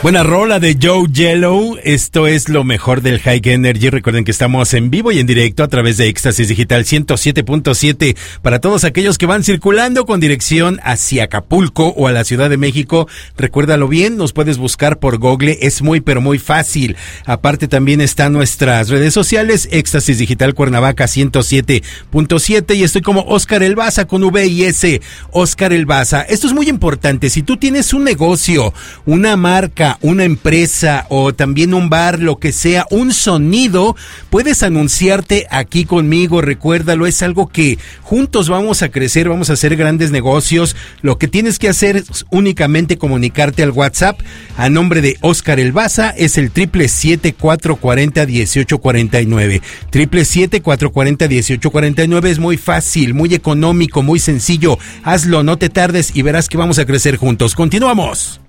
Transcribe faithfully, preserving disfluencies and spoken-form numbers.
Buena rola de Joe Yellow. Esto es lo mejor del High Energy. Recuerden que estamos en vivo y en directo a través de Éxtasis Digital ciento siete punto siete para todos aquellos que van circulando con dirección hacia Acapulco o a la Ciudad de México. Recuérdalo bien, nos puedes buscar por Google, es muy pero muy fácil. Aparte también están nuestras redes sociales, Éxtasis Digital Cuernavaca ciento siete punto siete, y estoy como Oscar El Baza con V y S, Oscar El Baza. Esto es muy importante. Si tú tienes un negocio, una marca, una empresa o también un bar, lo que sea, un sonido, puedes anunciarte aquí conmigo. Recuérdalo, es algo que juntos vamos a crecer, vamos a hacer grandes negocios. Lo que tienes que hacer es únicamente comunicarte al WhatsApp a nombre de Oscar El Baza, es el triple siete cuatro cuarenta dieciocho cuarenta y nueve. Triple siete cuatro cuarenta dieciocho cuarenta y nueve. Es muy fácil, muy económico, muy sencillo. Hazlo, no te tardes y verás que vamos a crecer juntos. Continuamos.